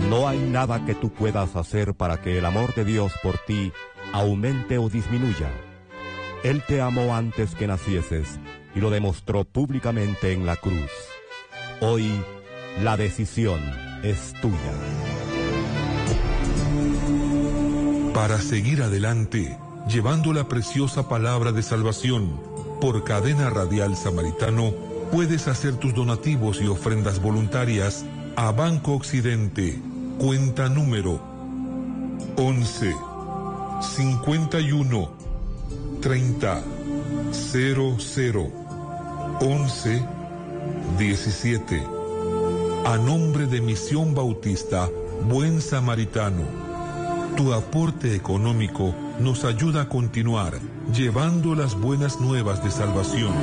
No hay nada que tú puedas hacer para que el amor de Dios por ti aumente o disminuya. Él te amó antes que nacieses y lo demostró públicamente en la cruz. Hoy, la decisión es tuya. Para seguir adelante, llevando la preciosa palabra de salvación, por Cadena Radial Samaritano, puedes hacer tus donativos y ofrendas voluntarias a Banco Occidente, cuenta número 11 51 30 00 11 17, a nombre de Misión Bautista Buen Samaritano. Tu aporte económico nos ayuda a continuar llevando las buenas nuevas de salvación.